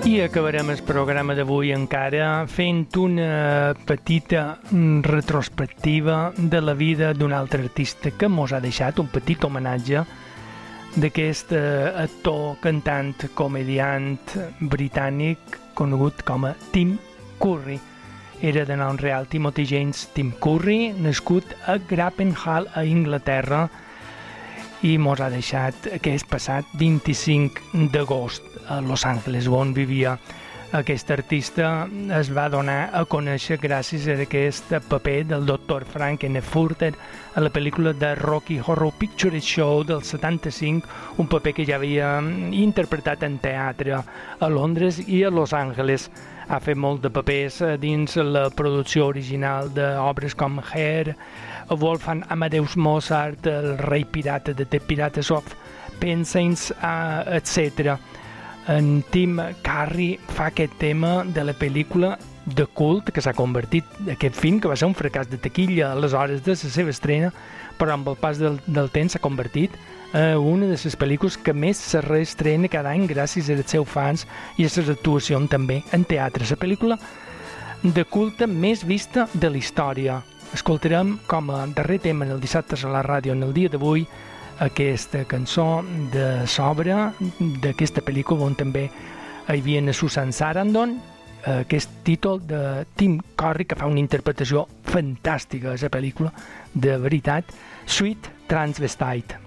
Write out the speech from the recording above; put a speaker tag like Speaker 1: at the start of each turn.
Speaker 1: I acabarem el programa d'avui encara fent una petita retrospectiva de la vida d'un altre artista que mos ha deixat un petit homenatge d'aquest actor, cantant, comediant britànic conegut com a Tim Curry. Era de nom real Timothy James Tim Curry, nascut a Grappenhall, a Inglaterra, i mos ha deixat aquest passat 25 d'agost a Los Angeles, on vivia. Aquest artista es va donar a conèixer gràcies a aquest paper del Dr. Frank-N-Furter a la pel·lícula de Rocky Horror Picture Show del 75, un paper que ja havia interpretat en teatre a Londres i a Los Angeles. Ha fet molt de papers dins la producció original d'obres com Hair, Wolfgang Amadeus Mozart, El rei pirata de The Pirates of Penzance, etc. En Tim Curry fa aquest tema de la pel·lícula de cult que s'ha convertit, aquest film que va ser un fracàs de taquilla a les hores de la seva estrena, però amb el pas del temps s'ha convertit en una de les pel·lícules que més se reestrena cada any gràcies als seus fans i a les actuacions també en teatre. La pel·lícula de culte més vista de la història. Escoltarem com a darrer tema en el dissabte a la ràdio en el dia d'avui aquesta cançó de s'obra d'aquesta pel·lícula on també hi havia a Susan Sarandon, aquest títol de Tim Curry que fa una interpretació fantàstica a la pel·lícula, de veritat, Sweet Transvestite.